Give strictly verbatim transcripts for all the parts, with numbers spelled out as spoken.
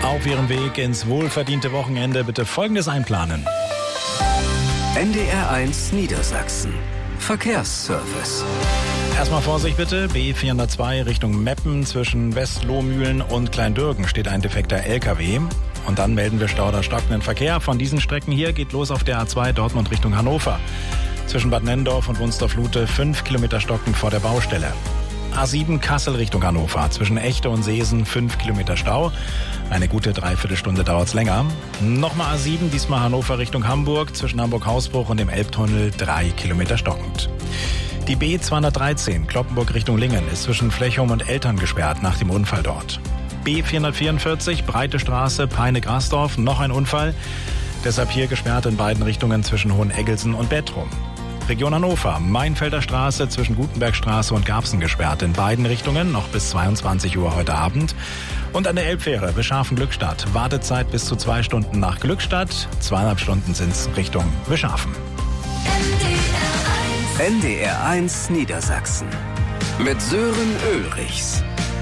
Auf Ihrem Weg ins wohlverdiente Wochenende bitte Folgendes einplanen. N D R eins Niedersachsen. Verkehrsservice. Erstmal Vorsicht bitte, B vierhundertzwei Richtung Meppen zwischen Westlohmühlen und Kleindürgen steht ein defekter L K W. Und dann melden wir Stau oder stockenden Verkehr. Von diesen Strecken hier geht los auf der A zwei Dortmund Richtung Hannover. Zwischen Bad Nennendorf und Wunsdorf-Lute fünf Kilometer stockend vor der Baustelle. A sieben Kassel Richtung Hannover. Zwischen Echte und Seesen fünf Kilometer Stau. Eine gute Dreiviertelstunde dauert's länger. Nochmal A sieben, diesmal Hannover Richtung Hamburg. Zwischen Hamburg-Hausbruch und dem Elbtunnel drei Kilometer stockend. Die B zweihundertdreizehn Kloppenburg Richtung Lingen ist zwischen Flechum und Eltern gesperrt nach dem Unfall dort. B vierhundertvierundvierzig Breite Straße Peine-Grasdorf, noch ein Unfall. Deshalb hier gesperrt in beiden Richtungen zwischen Hoheneggelsen und Bettrum. Region Hannover, Mainfelder Straße zwischen Gutenbergstraße und Garbsen gesperrt in beiden Richtungen, noch bis zweiundzwanzig Uhr heute Abend. Und an der Elbfähre Wischhafen-Glückstadt, Wartezeit bis zu zwei Stunden nach Glückstadt, zweieinhalb Stunden sind's Richtung Wischhafen. N D R eins Niedersachsen mit Sören Ulrichs.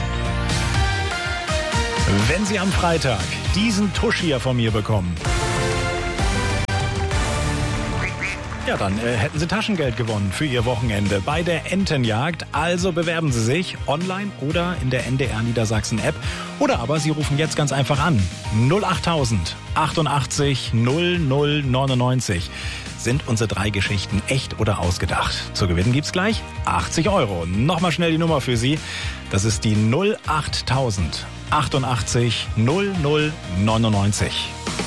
Wenn Sie am Freitag diesen Tusch hier von mir bekommen, ja, dann äh, hätten Sie Taschengeld gewonnen für Ihr Wochenende bei der Entenjagd. Also bewerben Sie sich online oder in der N D R Niedersachsen App. Oder aber Sie rufen jetzt ganz einfach an. null achttausend achtundachtzig null null neunundneunzig. Sind unsere drei Geschichten echt oder ausgedacht? Zu gewinnen gibt's gleich achtzig Euro. Nochmal schnell die Nummer für Sie. Das ist die null achttausend achtundachtzig null null neunundneunzig.